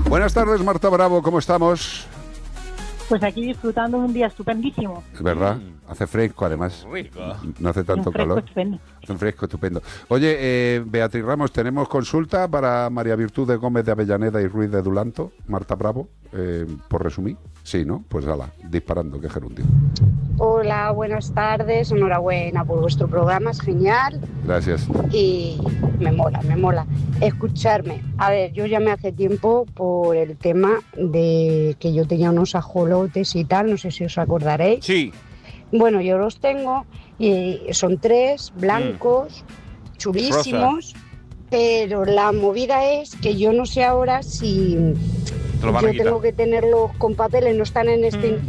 Buenas tardes, Marta Bravo, ¿cómo estamos? Pues aquí disfrutando de un día estupendísimo. Es verdad, hace fresco además. Rico. No hace tanto Un fresco calor. estupendo. Es un fresco estupendo. Oye, Beatriz Ramos, tenemos consulta para María Virtud de Gómez de Avellaneda y Ruiz de Dulanto. Marta Bravo, por resumir. Sí, ¿no? Pues ala, disparando, qué gerundio. Hola, buenas tardes, enhorabuena por vuestro programa, es genial Gracias. y me mola escucharme. A ver, yo llamé hace tiempo por el tema de que yo tenía unos ajolotes y tal, no sé si os acordaréis. Sí. Bueno, yo los tengo y son 3 blancos, chulísimos, pero la movida es que yo no sé ahora si Te lo van a yo quitar. tengo que tenerlos con papeles, no están en extinción.